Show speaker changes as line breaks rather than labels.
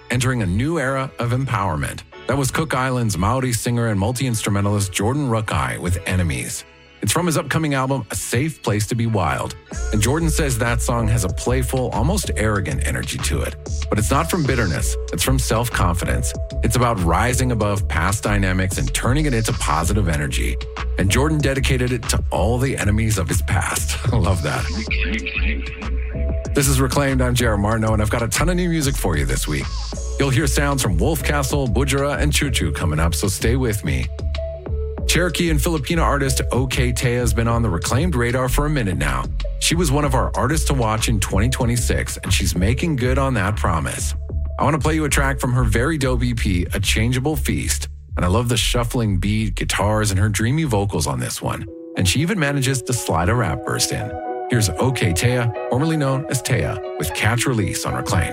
entering a new era of empowerment. That was Cook Island's Maori singer and multi-instrumentalist Jordan Rukai with Enemies. It's from his upcoming album, A Safe Place to Be Wild. And Jordan says that song has a playful, almost arrogant energy to it. But it's not from bitterness, it's from self-confidence. It's about rising above past dynamics and turning it into positive energy. And Jordan dedicated it to all the enemies of his past. I love that. This is Reclaimed. I'm Jared Martineau, and I've got a ton of new music for you this week. You'll hear sounds from Wolfcastle, Budjera, and Choo Choo coming up, so stay with me. Cherokee and Filipino artist OK Tea has been on the Reclaimed radar for a minute now. She was one of our artists to watch in 2026, and she's making good on that promise. I want to play you a track from her very dope EP, A Changeable Feast. And I love the shuffling beat, guitars, and her dreamy vocals on this one. And she even manages to slide a rap burst in. Here's OK Tea, formerly known as Taya, with Catch Release on Reclaimed.